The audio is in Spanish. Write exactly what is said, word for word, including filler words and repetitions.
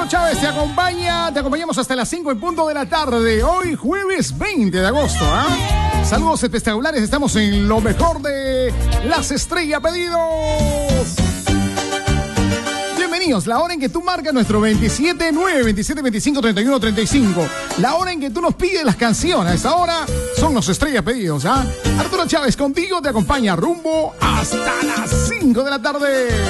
Chávez te acompaña, te acompañamos hasta las cinco en punto de la tarde, hoy jueves veinte de agosto. ¿eh? Saludos espectaculares, estamos en lo mejor de las estrellas pedidos. Bienvenidos, la hora en que tú marcas nuestro veintisiete nueve, veintisiete veinticinco, treinta y uno treinta y cinco. La hora en que tú nos pides las canciones. A esta hora son los estrellas pedidos. ¿ah? Arturo Chávez contigo te acompaña rumbo hasta las cinco de la tarde.